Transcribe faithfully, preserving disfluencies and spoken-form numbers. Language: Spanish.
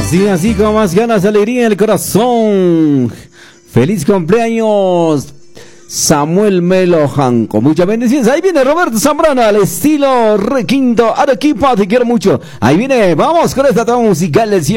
Así, así con más ganas, alegría en el corazón. Feliz cumpleaños, Samuel Melojan, con muchas bendiciones. Ahí viene Roberto Zambrano al estilo Requinto Arequipa, te quiero mucho. Ahí viene, vamos con esta toma musical del